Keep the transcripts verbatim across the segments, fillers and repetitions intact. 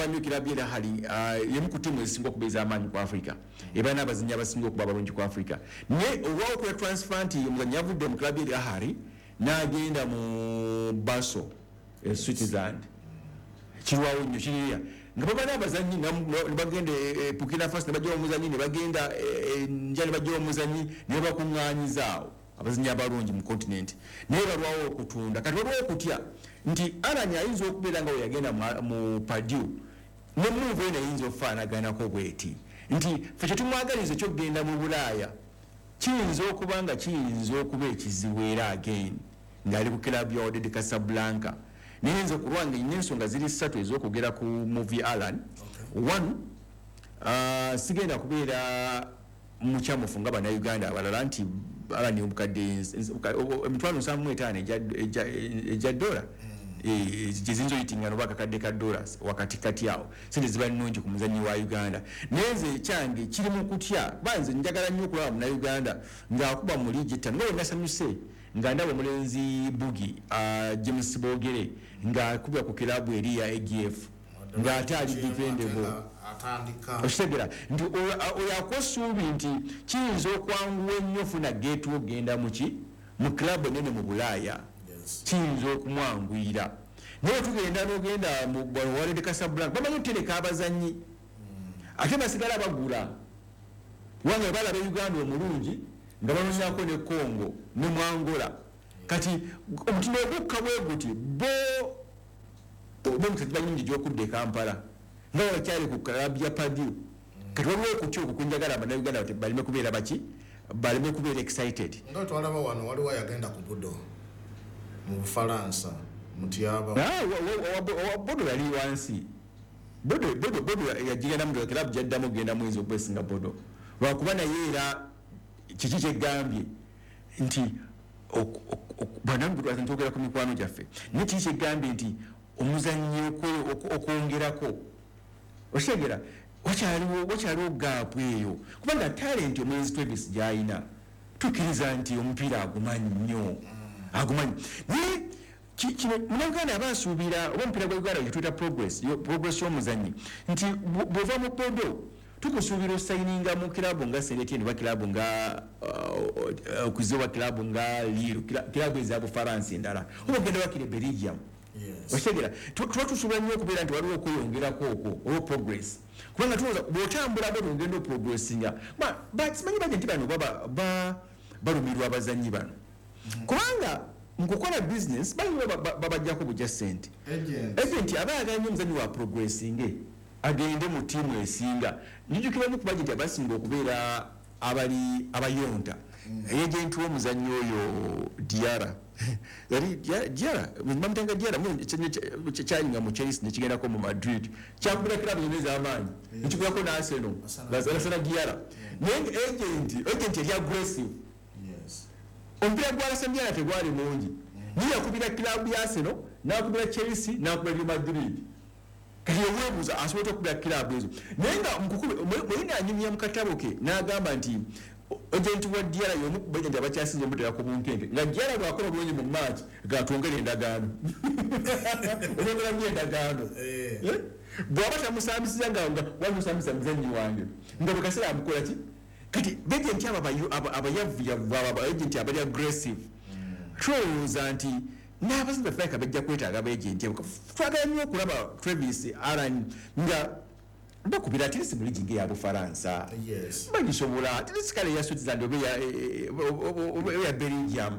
agamba nnyo kilabu era hali uh, yemu ku timu ezisinga okubeeza amaanyi ku Africa eba n'abazinyi abasinga okuba abalungi ku Africa naye olwawo okuya transfer nti omuzannyi avudde mu kilabu era hali n'agenda mu Basel e Switzerland kirwawo nnyo kiriya nga baba n'abazannyi ne bagenda e Burkina Faso ne bajja omuzannyi ne bagenda nja ne bajja omuzannyi ne bakuŋŋaanyizaawo abazinyi abalungi mu continent naye balwawo okutunda kati balwawo okutya nti Alan ayinza okubeera nga we yagenda mu Purdue ne move eno ayinza okufaanaganako bweti nti ffe kyetumwagaliza ekyokugenda mu Bulaaya kiyinza okuba nga kiyinza okuba ekizibu era again ng'ali ku kilabu ya Wydad Casablanca naye nze okulwanga nnyo ensonga ziri ssatu ez'okugera ku movie Alan. Okay. One, uh, sigenda kubeera mukyamufu nga bannayuganda abalala nti Alan omukadde emitwalo nsanvu mu etaano ejja dola gyeziyinza oyitinga noba akakadde ka dollars wakati kati awo sente ziba nnungi ku muzannyi wa Uganda naye nze ekyange kiri mu kutya kuba nze njagala nnyo okulaba munnayuganda ng'akuba mu liigi ettano nga wenasanyuse nga ndaba omulenzi Bugi uh, James Bogere ng'akubira ku kilabu eri ya A G F ng'ate ali dependable okitegera nti oyo akosuubi nti kiyinza okwanguwa ennyo funa geetu ogenda muki mu kilabu enene mu Bulaaya kiyinza okumwanguyira naye tugenda n'ogenda mu Wydad Casablanca bamanyi otutereka abazannyi ate basigala bagula wange balaba Uganda omulungi nga banonyako ne Congo ne Mwangola kati omutindo ogukka bwe guti bo omusajja nyingi gy'okudde e Kampala nga bakyali ku kilabu ya Purdue kati waliwo okutya okwo kunjagala bannayuganda baleme kubeera baki baleme kubeera excited nga twalaba wano waliwo yagenda ku Budo mu Bufalansa Mutiaba owa Bodo yali wansi Bodo Bodo Bodo yagenda mu kilabu gyaddamu genda mwezi okwesinga Bodo lwakuba naye era kiki kyegambye nti banangu twogera ku mikwano gyaffe naye kiki kyegambye nti omuzannyi okwongerako okitegera wakyaliwo wakyaliwo gaapu eyo kubanga talenti omwezi Travis gy'alina tukkiriza nti omupiira agumanyi nnyo agumanyi naye kino munnayuganda aba asuubira oba omupiira gwa Uganda gyetuyita progress progress y'omuzannyi nti bw'ova mu Bodo tukusuubira osayininga mu kilabu nga Saint-Etienne oba kilabu nga okuziwa kilabu nga Lille kilabu eza Bufaransa endala oba ogenda wakire Belgium okitegera tuba tusuubira nnyo okubeera nti waliwo okweyongerako okwo olwo progress kubanga tuloza bw'otambula bwe ogenda oprogressinga simanyi bajja nti bano balumirwa abazannyi bano kubanga nkukola business baliwo babajjako bujja ssente agenti aba ayagala nnyo omuzannyi wa progressinge agende mu tiimu esinga njijukira mu kubajja nti abasinga okubeera abali abayonta agenti w'omuzannyi oyo Diarra yali Diarra bamutanga Diarra kyayinga mu Chelsea nekigendako mu Madrid kyakubira kilabu zonna ez'amaanyi nekikubirako ne Arsenal Lassana Diarra naye agenti agenti yali aggressive omupiira gwa Lassana Diarra tegwali mungi niye yakubira kilabu ya Arsenal n'akubira Chelsea n'akubira Real Madrid kati yeweebuuza asobola okubira kilabu ezo naye nga mulina anyumya mu katabo ke n'agamba nti agenti wa Diarra y'omu ku bagenti abakyasinze omutera ku bunkenge nga Diarra bw'akola bulungi mu match gatwongere endagaano olwongeramu endagaano bw'aba tamusambisiza nga wamusambisa muzannyi wange nga bwe kaseera amukola ki kati bagenti abo abayavuyavu abo abagenti abali aggressive tulowooza nti n'abasinga feka bajja kwetaaga abagenti abo twagala nnyo okulaba Travis Alan nga bakubira atirisi mu liigi ya Bufaransa bagisobola atirisi kale ya Switzerland oba ya Belgium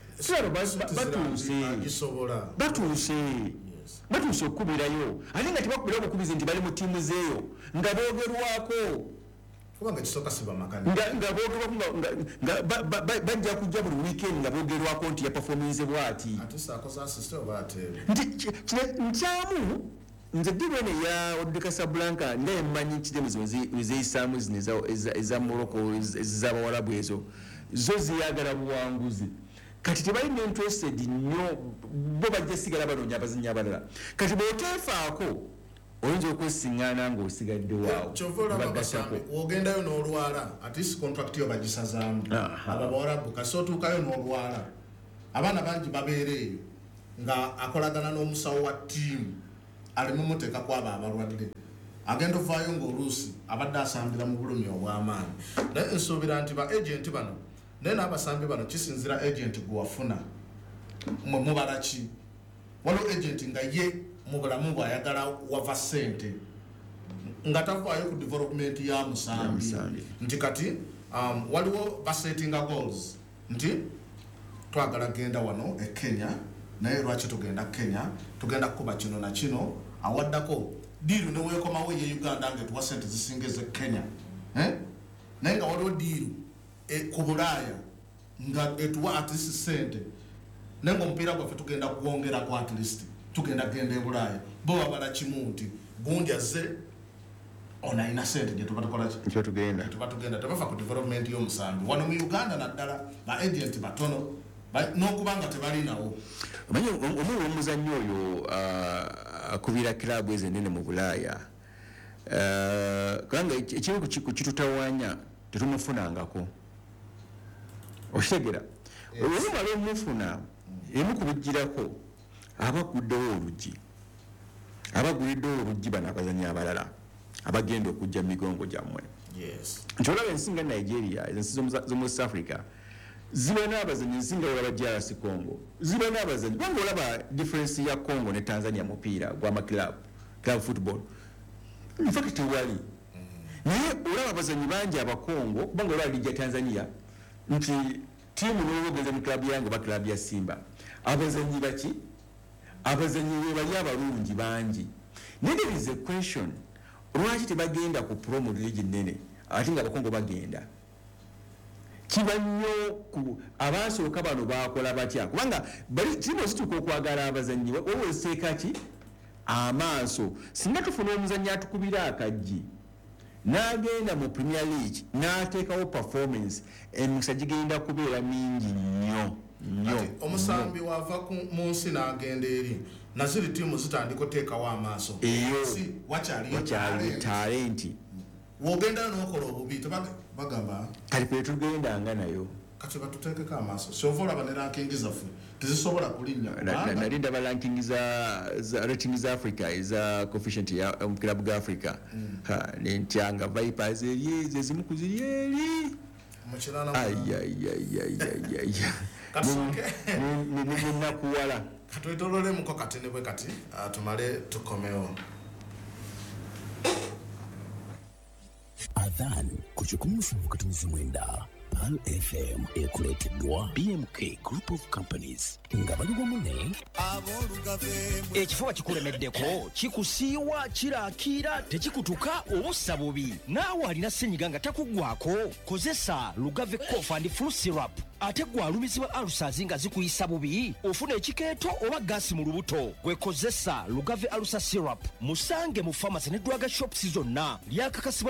batuuse batuuse batuuse okukubirayo ate nga tebakubira obukubizi nti bali mu ttiimu zeeyo nga boogerwako kubanga kisoka siba makani nga nga boogerwako nga bajja kujja buli weekend nga boogerwako nti ya performance bwati ate sakoza assistant bwate nti nkyamu nze dibone ya Wydad Casablanca ndaye mmanyi kitemu zeyisaamu zino eza Morocco ez'abawarabu ezo zo ziyagala buwanguzi kati tebalina interested nnyo bo bajja sigala banoonya abazannyi abalala kati bw'oteefaako oyinza okwesiŋŋaana ng'osigadde waawo ogendayo n'olwala at least contract yo bagisazaamu abo bawarabu kasi otuukayo n'olwala abaana bangi babeereeyo nga akolagana n'omusawo wa ttiimu alimu muteka kwaba abalwadde agenda ovaayo ng'oluusi abadde asambira mu bulumi obw'amaanyi naye nsuubira nti ba agenti bano naye n'abasambi bano kisinzira agenti gwe wafuna mwe mubala ki waliwo agenti nga ye mu bulamu bw'ayagala wava ssente nga tavaayo ku development ya musambi nti kati um, waliwo basettinga goals nti twagala genda wano e Kenya naye lwaki tugenda Kenya tugenda kuba kino na kino awaddako diiru ne weekomawo ye Uganda ngetuwa sente zisingeze Kenya eh? naye nga waliwo diiru e, ku Bulaaya nga etuwa at least sente naye ng'omupiira gwaffe tugenda kwongerako at least tugenda genda e Bulaaya bo babala kimu nti gundi azze ona ina sente gye tuba tukola kyo tugenda tuba tugenda tebafa ku development y'omusambi wano mu Uganda naddala ba agent batono n'okubanga tebalinawo omanyi omuli omuzannyo oyo akubira kilabu ezo ennene mu Bulaaya kubanga ekibugu kitutawaanya tetumufunangako okitegera olumala omufuna emu kubugirako abaguddewo oluggi abaguliddewo oluggi bano abazanyi abalala abagenda okujja mu migongo gyammwe nti olaba ensi nga Nigeria ensi z'omu East Africa ziba n'abazanyi nsinga olaba G R C Congo ziba n'abazanyi kubanga olaba difference ya Congo ne Tanzania mupiira gw'amakilabu club football infact tewali naye olaba abazanyi bangi abakongo kubanga olaba ligi ya Tanzania nti tiimu n'olwogeza mu kilabu yange oba kilabu ya Simba abazanyi baki abazanyi be bali abalungi bangi naye there is a question lwaki tebagenda ku promo league nnene ate nga abakongo bagenda kiba nnyo ku abasooka bano bakola batya kubanga bali tiimu zituuka okwagala abazannyi woweseeka ki amaaso singa tufuna omuzannyi atukubira akaggi n'agenda mu Premier League n'ateekawo performance emikisa gigenda kubeera mingi nnyo nnyo omusambi wava mu nsi n'agenda eri naziri tiimu zitandika oteekawo amaaso eyo wakyali talenti wogenda n'okola obubi bagamba kati kwe tugendanga nayo kati batuteekeko amaaso kyova olaba ne rankingi zaffe tezisobola kulinnya nali ndaba rankingi za rating za Africa eza coefficient ya omukilabu ga Africa nentyanga Vipers eri ezo ezimu kuziri eri nenakuwala katwetololemuko kati ne bwe kati tumale tukomewo Adhan kuchukumufu katumizi mwenda Pal F M ekuleteddwa B M K Group of Companies nga bali bamune ekifuba kikulemeddeko kikusiiwa kirakira tekikutuka obussa bubi naawe alina ssenyiga nga takuggwako kozesa Lugave Cough and Flu Syrup ate gwalumizibwa alusazi nga zikuyisa bubi ofuna ekikeeto oba gaasi mu lubuto gwekozesa Lugave Alusa Syrup musange mu pharmacy ne drug shops zonna lyakakasibwa